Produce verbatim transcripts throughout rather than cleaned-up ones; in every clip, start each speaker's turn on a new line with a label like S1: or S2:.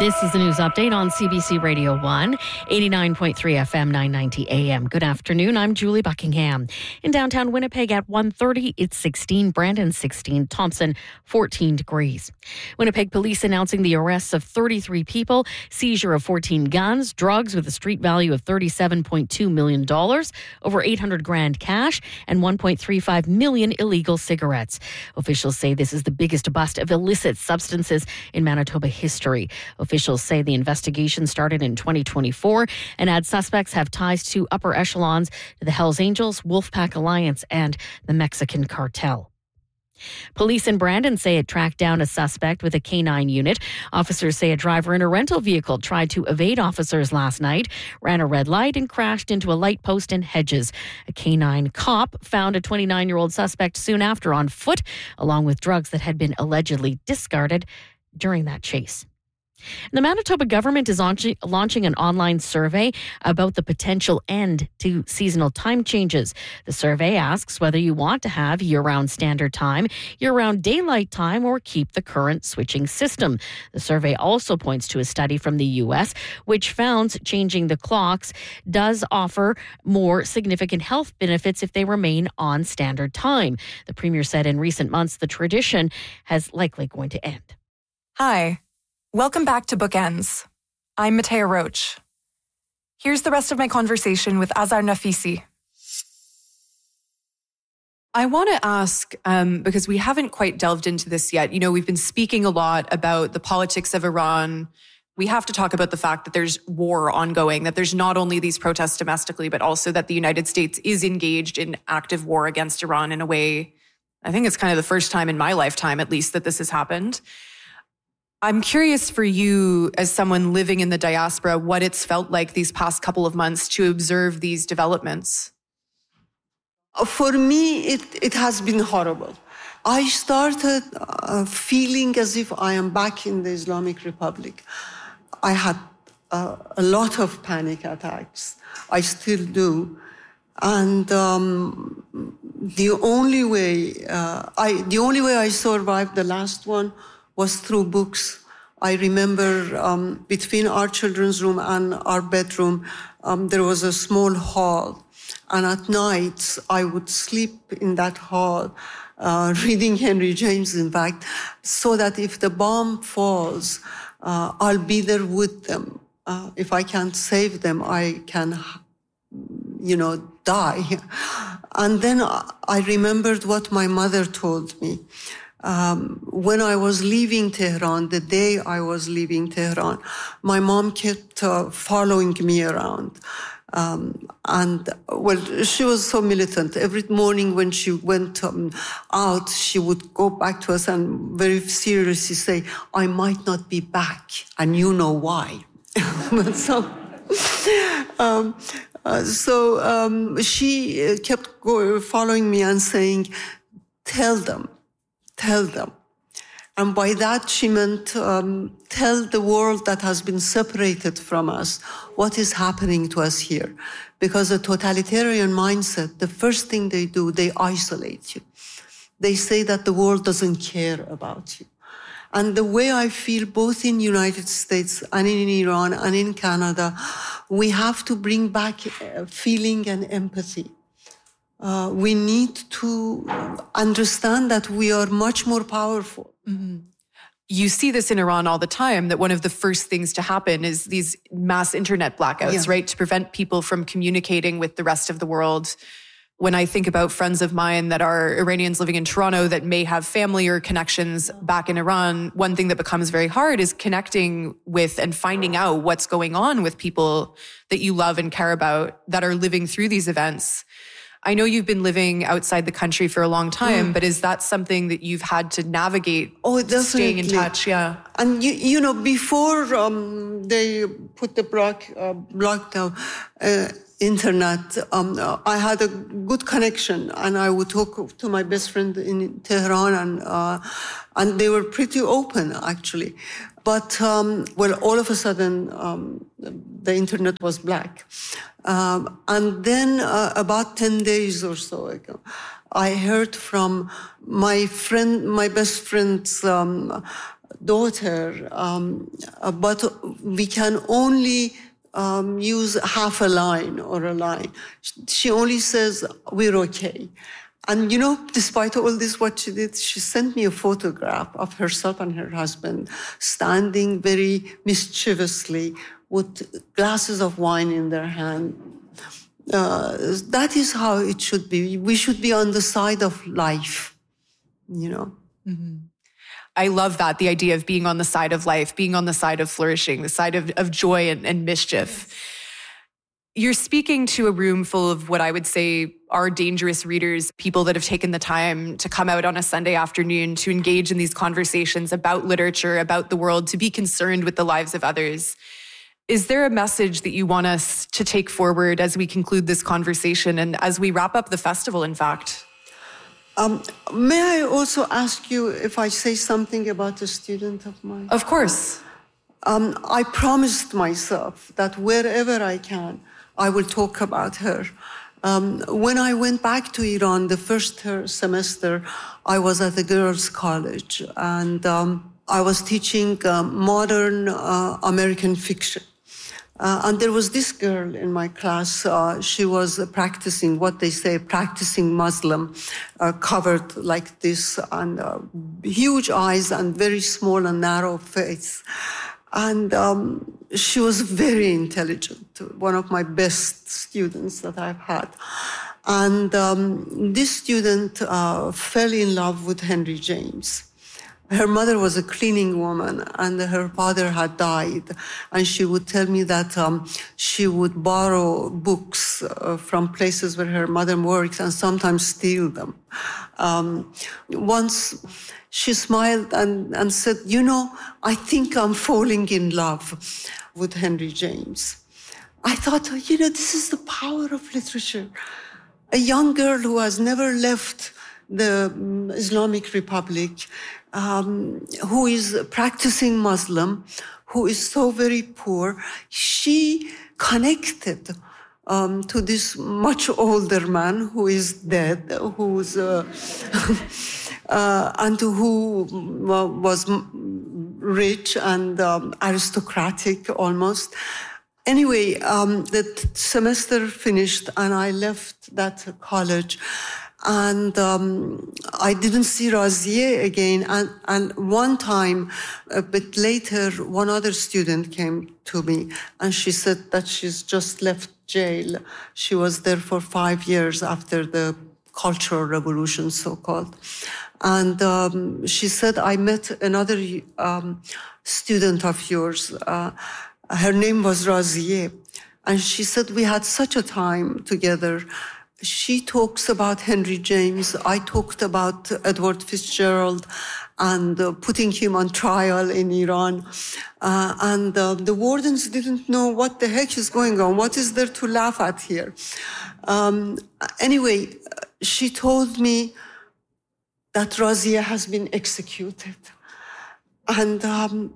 S1: This is the news update on C B C Radio one, eighty-nine point three F M, nine ninety A M. Good afternoon, I'm Julie Buckingham. In downtown Winnipeg at one thirty, it's sixteen, Brandon sixteen, Thompson fourteen degrees. Winnipeg police announcing the arrests of thirty-three people, seizure of fourteen guns, drugs with a street value of thirty-seven point two million dollars, over eight hundred grand cash, and one point three five million illegal cigarettes. Officials say this is the biggest bust of illicit substances in Manitoba history. Officials say the investigation started in twenty twenty-four and add suspects have ties to upper echelons to the Hells Angels, Wolfpack Alliance, and the Mexican cartel. Police in Brandon say it tracked down a suspect with a K nine unit. Officers say a driver in a rental vehicle tried to evade officers last night, ran a red light and crashed into a light post and hedges. A K nine cop found a twenty-nine-year-old suspect soon after on foot, along with drugs that had been allegedly discarded during that chase. The Manitoba government is launching an online survey about the potential end to seasonal time changes. The survey asks whether you want to have year-round standard time, year-round daylight time, or keep the current switching system. The survey also points to a study from the U S, which found changing the clocks does offer more significant health benefits if they remain on standard time. The Premier said in recent months the tradition has likely going to end.
S2: Hi. Welcome back to Bookends. I'm Matea Roach. Here's the rest of my conversation with Azar Nafisi.
S3: I want to ask, um, because we haven't quite delved into this yet. You know, we've been speaking a lot about the politics of Iran. We have to talk about the fact that there's war ongoing, that there's not only these protests domestically, but also that the United States is engaged in active war against Iran in a way, I think it's kind of the first time in my lifetime, at least, that this has happened. I'm curious for you, as someone living in the diaspora, what it's felt like these past couple of months to observe these developments.
S4: For me, it, it has been horrible. I started uh, feeling as if I am back in the Islamic Republic. I had uh, a lot of panic attacks. I still do. And um, the only way uh, I the only way I survived the last one was through books. I remember um, between our children's room and our bedroom, um, there was a small hall. And at night, I would sleep in that hall, uh, reading Henry James, in fact, so that if the bomb falls, uh, I'll be there with them. Uh, if I can't save them, I can, you know, die. And then I remembered what my mother told me. Um, when I was leaving Tehran, the day I was leaving Tehran, my mom kept uh, following me around. Um, and, well, she was so militant. Every morning when she went um, out, she would go back to us and very seriously say, I might not be back, and you know why. so um, uh, so um, she kept go- following me and saying, tell them. Tell them. And by that, she meant um, tell the world that has been separated from us what is happening to us here. Because a totalitarian mindset, the first thing they do, they isolate you. They say that the world doesn't care about you. And the way I feel both in the United States and in Iran and in Canada, we have to bring back feeling and empathy. Uh, we need to understand that we are much more powerful.
S3: Mm-hmm. You see this in Iran all the time, that one of the first things to happen is these mass internet blackouts, yeah. right? To prevent people from communicating with the rest of the world. When I think about friends of mine that are Iranians living in Toronto that may have family or connections back in Iran, one thing that becomes very hard is connecting with and finding out what's going on with people that you love and care about that are living through these events. I know you've been living outside the country for a long time, mm. but is that something that you've had to navigate?
S4: Oh, definitely.
S3: Staying in touch, yeah.
S4: And you, you know, before um, they put the block, uh, lockdown, uh, internet, um, I had a good connection, and I would talk to my best friend in Tehran, and uh, and they were pretty open, actually. But, um, well, all of a sudden, um, the internet was black. Um, and then uh, about ten days or so ago, I heard from my friend, my best friend's um, daughter, um, but we can only um, use half a line or a line. She only says, we're okay. And, you know, despite all this, what she did, she sent me a photograph of herself and her husband standing very mischievously with glasses of wine in their hand. Uh, that is how it should be. We should be on the side of life, you know.
S3: Mm-hmm. I love that, the idea of being on the side of life, being on the side of flourishing, the side of, of joy and, and mischief. Yes. You're speaking to a room full of what I would say are dangerous readers, people that have taken the time to come out on a Sunday afternoon to engage in these conversations about literature, about the world, to be concerned with the lives of others. Is there a message that you want us to take forward as we conclude this conversation and as we wrap up the festival, in fact?
S4: Um, may I also ask you if I say something about a student of mine?
S3: Of course.
S4: Um, I promised myself that wherever I can, I will talk about her. Um, when I went back to Iran, the first semester, I was at a girls' college, and um, I was teaching uh, modern uh, American fiction. Uh, and there was this girl in my class. Uh, she was uh, practicing what they say, practicing Muslim, uh, covered like this, and uh, huge eyes and very small and narrow face. And um, she was very intelligent, one of my best students that I've had. And um, this student uh, fell in love with Henry James. Her mother was a cleaning woman, and her father had died. And she would tell me that um, she would borrow books uh, from places where her mother worked and sometimes steal them. Um, once she smiled and, and said, you know, I think I'm falling in love with Henry James. I thought, you know, this is the power of literature. A young girl who has never left the Islamic Republic, um, who is practicing Muslim, who is so very poor, she connected um, to this much older man who is dead, who's uh, uh, and who was rich and um, aristocratic almost. Anyway, um, the semester finished and I left that college. And um, I didn't see Razieh again. And, and one time, a bit later, one other student came to me and she said that she's just left jail. She was there for five years after the Cultural Revolution, so-called. And um, she said, I met another um, student of yours. Uh, her name was Razieh. And she said, we had such a time together. She talks about Henry James. I talked about Edward Fitzgerald and uh, putting him on trial in Iran. Uh, and uh, the wardens didn't know what the heck is going on. What is there to laugh at here? Um, anyway, she told me that Razieh has been executed. And um,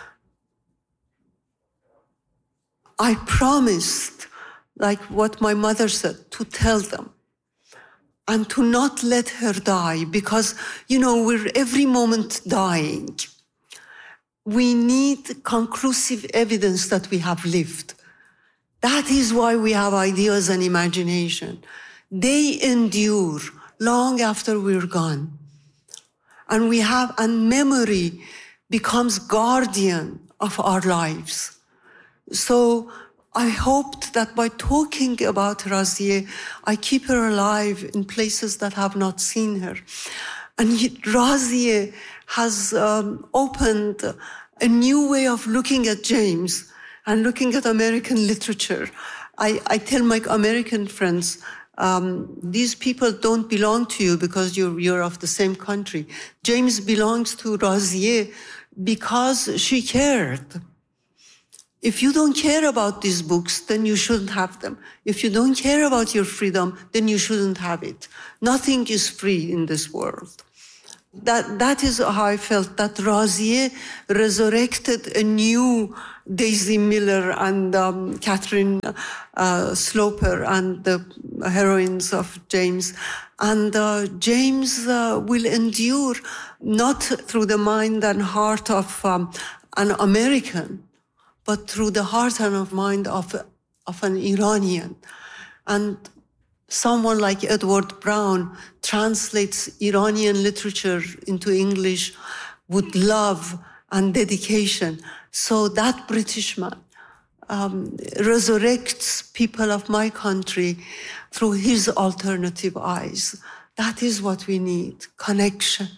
S4: I promised, like what my mother said, to tell them and to not let her die because, you know, we're every moment dying. We need conclusive evidence that we have lived. That is why we have ideas and imagination. They endure long after we're gone. And we have, and memory becomes guardian of our lives. So I hoped that by talking about Razieh, I keep her alive in places that have not seen her. And Razieh has um, opened a new way of looking at James and looking at American literature. I, I tell my American friends, um, these people don't belong to you because you're, you're of the same country. James belongs to Razieh because she cared. If you don't care about these books, then you shouldn't have them. If you don't care about your freedom, then you shouldn't have it. Nothing is free in this world. That, that is how I felt, that Razieh resurrected a new Daisy Miller and um, Catherine uh, Sloper and the heroines of James. And uh, James uh, will endure not through the mind and heart of um, an American, but through the heart and of mind of, of an Iranian. And someone like Edward Brown translates Iranian literature into English with love and dedication. So that British man um, resurrects people of my country through his alternative eyes. That is what we need, connection.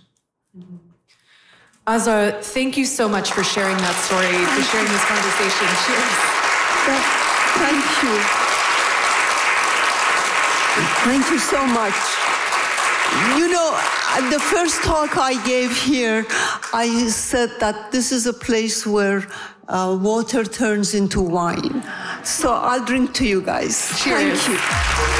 S3: Azra, thank you so much for sharing that story, for sharing this conversation. Cheers.
S4: Thank you. Thank you so much. You know, at the first talk I gave here, I said that this is a place where uh, water turns into wine. So I'll drink to you guys.
S3: Cheers.
S4: Thank you.